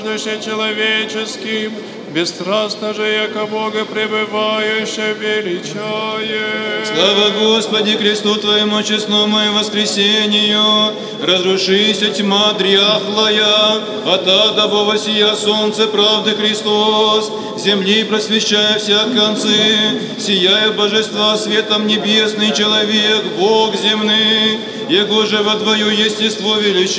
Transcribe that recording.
душе человеческим, бесстрастно же, яко Бога пребывающее величае. Слава Господи, кресту Твоему честному и воскресению, разрушися тьма дряхлая, от ада восия солнце правды Христос, земли просвещая всяк концы, сияя божества светом небесный человек, Бог земный, Его же во Твою естество величие.